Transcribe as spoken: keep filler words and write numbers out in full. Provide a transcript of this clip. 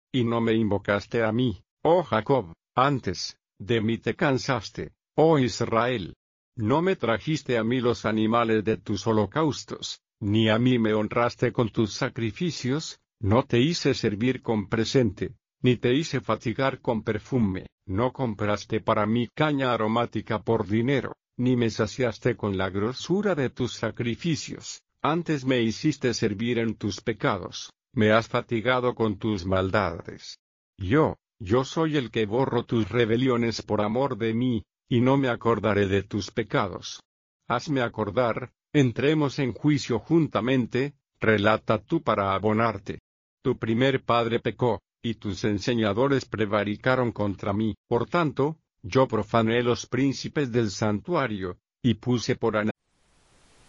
y no me invocaste a mí, oh Jacob, antes, de mí te cansaste, oh Israel. No me trajiste a mí los animales de tus holocaustos, ni a mí me honraste con tus sacrificios, no te hice servir con presente, ni te hice fatigar con perfume, no compraste para mí caña aromática por dinero, ni me saciaste con la grosura de tus sacrificios, antes me hiciste servir en tus pecados, me has fatigado con tus maldades. Yo, yo soy el que borro tus rebeliones por amor de mí, y no me acordaré de tus pecados. Hazme acordar, entremos en juicio juntamente, relata tú para abonarte. Tu primer padre pecó, y tus enseñadores prevaricaron contra mí, por tanto, yo profané los príncipes del santuario, y puse por